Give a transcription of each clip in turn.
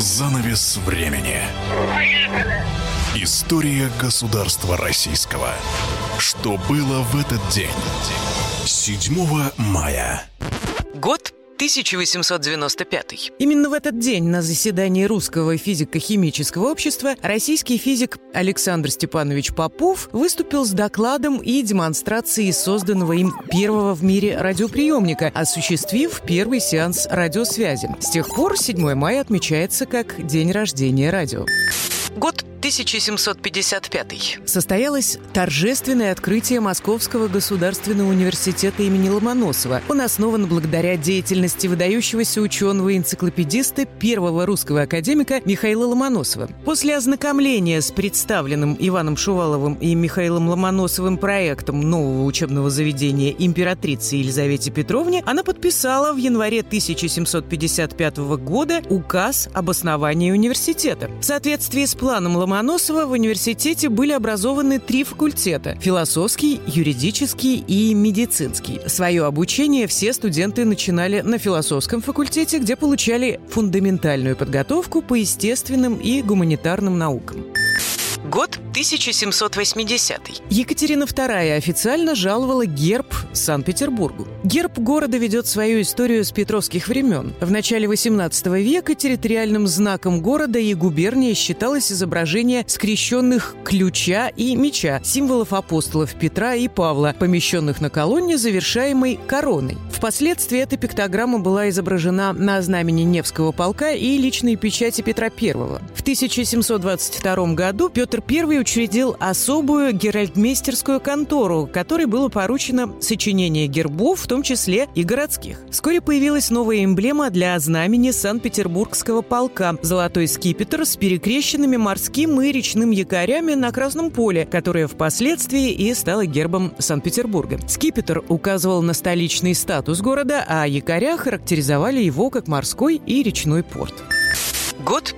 Занавес времени. История государства российского. Что было в этот день? 7 мая. Год 1895. Именно в этот день на заседании Русского физико-химического общества российский физик Александр Степанович Попов выступил с докладом и демонстрацией созданного им первого в мире радиоприемника, осуществив первый сеанс радиосвязи. С тех пор 7 мая отмечается как день рождения радио. Год 1755. Состоялось торжественное открытие Московского государственного университета имени Ломоносова. Он основан благодаря деятельности выдающегося ученого и энциклопедиста, первого русского академика Михаила Ломоносова. После ознакомления с представленным Иваном Шуваловым и Михаилом Ломоносовым проектом нового учебного заведения императрице Елизавете Петровне, она подписала в январе 1755 года указ об основании университета. В соответствии с планом Ломоносова в университете были образованы 3 факультета – философский, юридический и медицинский. Свое обучение все студенты начинали на философском факультете, где получали фундаментальную подготовку по естественным и гуманитарным наукам. Год 1780. Екатерина II официально жаловала герб Санкт-Петербургу. Герб города ведет свою историю с петровских времен. В начале XVIII века территориальным знаком города и губернии считалось изображение скрещенных ключа и меча, символов апостолов Петра и Павла, помещенных на колонне, завершаемой короной. Впоследствии эта пиктограмма была изображена на знамени Невского полка и личной печати Петра I. В 1722 году Петр I учредил особую геральдмейстерскую контору, которой было поручено сочинение гербов, в том числе и городских. Вскоре появилась новая эмблема для знамени Санкт-Петербургского полка – золотой скипетр с перекрещенными морским и речным якорями на Красном поле, которое впоследствии и стало гербом Санкт-Петербурга. Скипетр указывал на столичный статус города, а якоря характеризовали его как морской и речной порт. Год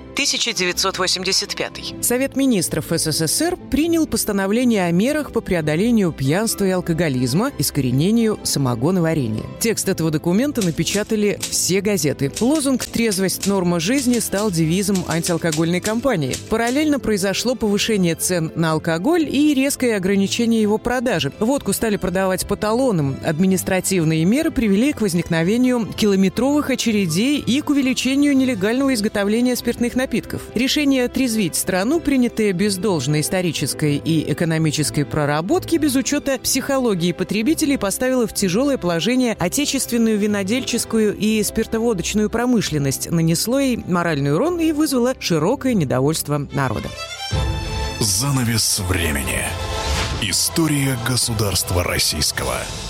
1985. Совет министров СССР принял постановление о мерах по преодолению пьянства и алкоголизма, искоренению самогоноварения. Текст этого документа напечатали все газеты. Лозунг «Трезвость – норма жизни» стал девизом антиалкогольной кампании. Параллельно произошло повышение цен на алкоголь и резкое ограничение его продажи. Водку стали продавать по талонам. Административные меры привели к возникновению километровых очередей и к увеличению нелегального изготовления спиртных напитков. Решение отрезвить страну, принятое без должной исторической и экономической проработки, без учета психологии потребителей, поставило в тяжелое положение отечественную винодельческую и спиртоводочную промышленность, нанесло ей моральный урон и вызвало широкое недовольство народа. Занавес времени. История государства российского.